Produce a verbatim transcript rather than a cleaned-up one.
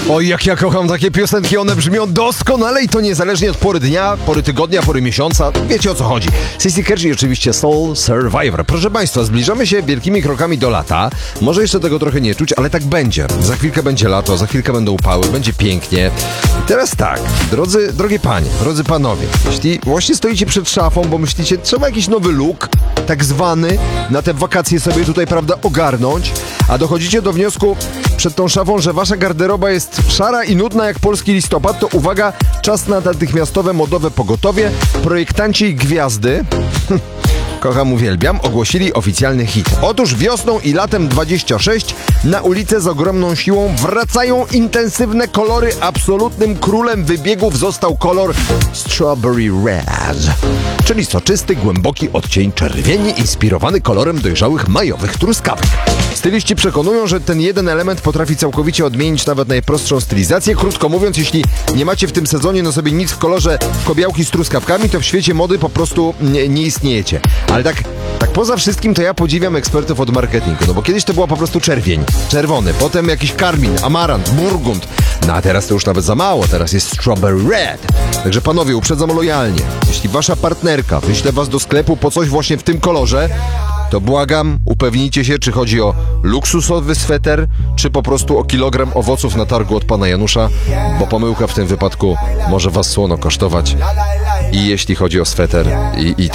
Oj, jak ja kocham takie piosenki, one brzmią doskonale i to niezależnie od pory dnia, pory tygodnia, pory miesiąca. Wiecie, o co chodzi. Sissy Kershi, oczywiście Soul Survivor. Proszę Państwa, zbliżamy się wielkimi krokami do lata. Może jeszcze tego trochę nie czuć, ale tak będzie. Za chwilkę będzie lato, za chwilkę będą upały, będzie pięknie. I teraz tak, drodzy, drogie panie, drodzy panowie, jeśli właśnie stoicie przed szafą, bo myślicie, trzeba jakiś nowy look, tak zwany, na te wakacje sobie tutaj, prawda, ogarnąć, a dochodzicie do wniosku przed tą szafą, że wasza garderoba jest szara i nudna jak polski listopad, to uwaga, czas na natychmiastowe modowe pogotowie. Projektanci i gwiazdy kocham, uwielbiam, ogłosili oficjalny hit. Otóż wiosną i latem dwadzieścia sześć na ulicę z ogromną siłą wracają intensywne kolory. Absolutnym królem wybiegów został kolor Strawberry Red, czyli soczysty, głęboki odcień czerwieni inspirowany kolorem dojrzałych majowych truskawek. Styliści przekonują, że ten jeden element potrafi całkowicie odmienić nawet najprostszą stylizację. Krótko mówiąc, jeśli nie macie w tym sezonie na sobie nic w kolorze kobiełki z truskawkami, to w świecie mody po prostu nie, nie istniejecie. Ale tak, tak poza wszystkim to ja podziwiam ekspertów od marketingu, no bo kiedyś to była po prostu czerwień, czerwony, potem jakiś karmin, amarant, burgund, no a teraz to już nawet za mało, teraz jest Strawberry Red. Także panowie, uprzedzam lojalnie, jeśli wasza partnerka wyśle was do sklepu po coś właśnie w tym kolorze, to błagam, upewnijcie się, czy chodzi o luksusowy sweter, czy po prostu o kilogram owoców na targu od pana Janusza, bo pomyłka w tym wypadku może was słono kosztować. I jeśli chodzi o sweter i, i to